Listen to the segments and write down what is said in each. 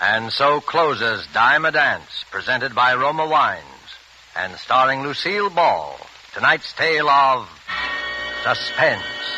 And so closes Dime a Dance, presented by Roma Wines, and starring Lucille Ball, tonight's tale of suspense.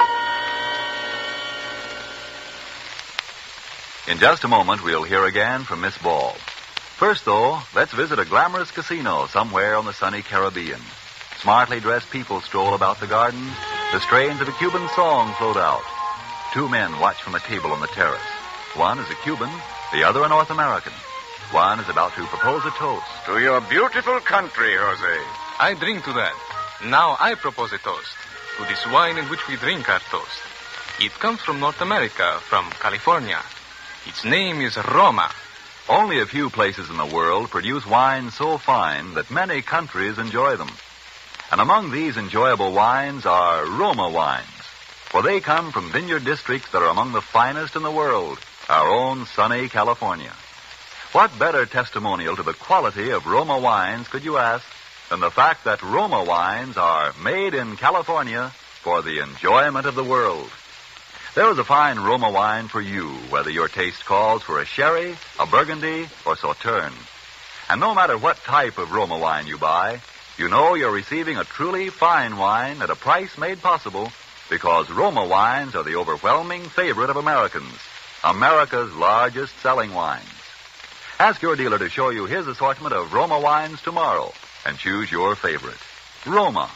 In just a moment, we'll hear again from Miss Ball. First, though, let's visit a glamorous casino somewhere on the sunny Caribbean. Smartly dressed people stroll about the garden. The strains of a Cuban song float out. Two men watch from a table on the terrace. One is a Cuban, the other a North American. One is about to propose a toast. To your beautiful country, Jose. I drink to that. Now I propose a toast to this wine in which we drink our toast. It comes from North America, from California. Its name is Roma. Only a few places in the world produce wines so fine that many countries enjoy them. And among these enjoyable wines are Roma wines, for they come from vineyard districts that are among the finest in the world, our own sunny California. What better testimonial to the quality of Roma wines could you ask than the fact that Roma wines are made in California for the enjoyment of the world? There is a fine Roma wine for you, whether your taste calls for a sherry, a burgundy, or sauterne. And no matter what type of Roma wine you buy, you know you're receiving a truly fine wine at a price made possible because Roma wines are the overwhelming favorite of Americans, America's largest selling wines. Ask your dealer to show you his assortment of Roma wines tomorrow and choose your favorite. Roma,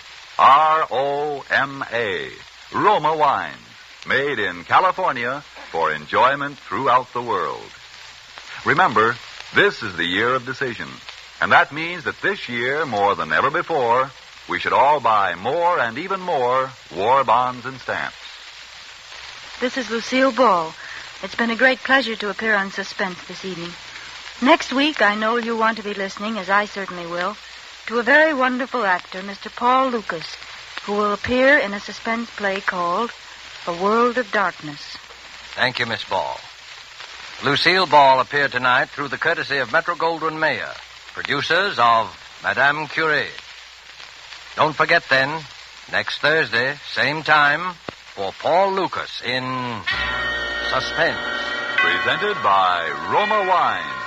R-O-M-A, Roma wines. Made in California for enjoyment throughout the world. Remember, this is the year of decision. And that means that this year, more than ever before, we should all buy more and even more war bonds and stamps. This is Lucille Ball. It's been a great pleasure to appear on Suspense this evening. Next week, I know you'll want to be listening, as I certainly will, to a very wonderful actor, Mr. Paul Lucas, who will appear in a suspense play called A World of Darkness. Thank you, Miss Ball. Lucille Ball appeared tonight through the courtesy of Metro-Goldwyn-Mayer, producers of Madame Curie. Don't forget then, next Thursday, same time, for Paul Lucas in Suspense. Presented by Roma Wines,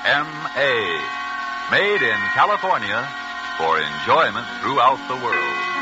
R-O-M-A. Made in California for enjoyment throughout the world.